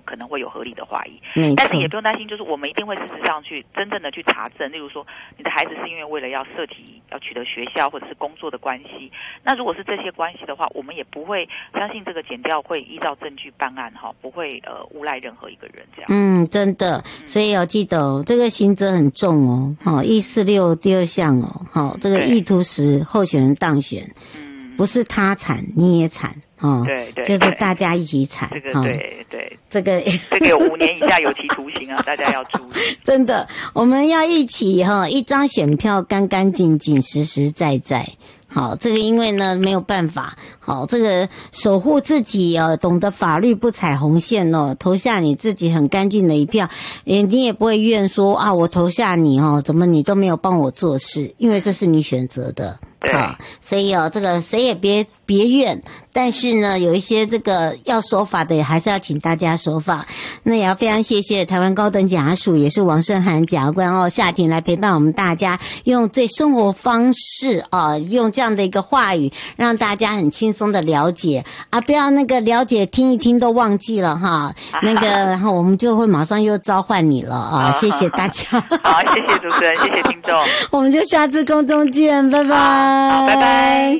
可能会有合理的怀疑。 但是也不用担心，就是我们一定会事实上去真正的去查证，例如说你的孩子是因为为了要涉及要取得学校或者是工作的关系，那如果是这些关系的话，我们也不会相信这个检调会依照证据办案哈，不会诬赖任何一个人这样。 真的，所以要记得哦，这个刑责很重哦。146第2项哦，这个意图使候选人当选，不是他惨你也惨。 对， 就是大家一起惨。 这个对， 这个 5年以下有期徒刑啊，大家要注意。 真的，我们要一起一张选票干干净净，实实在在。好，这个因为呢没有办法，好，这个守护自己懂得法律不踩红线投下你自己很干净的一票，你也不会怨说啊，我投下你怎么你都没有帮我做事，因为这是你选择的。好，所以这个谁也别怨，但是呢，有一些这个要守法的，也还是要请大家守法。那也要非常谢谢台湾高等检察署，也是王胜涵检察官夏庭来陪伴我们大家，用最生活方式用这样的一个话语，让大家很轻松的了解不要那个了解听一听都忘记了哈，那个然后我们就会马上又召唤你了谢谢大家。 好，谢谢主持人，谢谢听众， 我们就下次空中见，拜拜。 好，拜拜。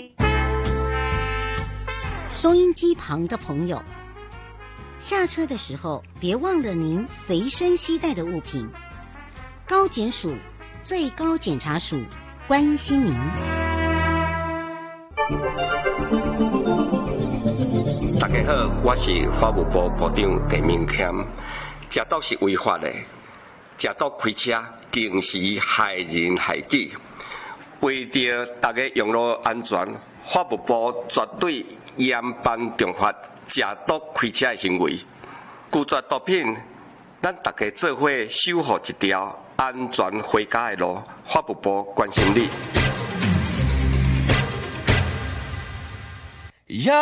收音机旁的朋友，下车的时候别忘了您随身携带的物品。高检署最高检察署关心您。 大家好，我是法务部部长陈明谦。食毒是违法的，食毒开车更是害人害己。为着大家用路安全，法务部绝对严办重罚食毒开车的行为。拒绝毒品，咱大家做伙守护一条安全回家的路。法务部关心你。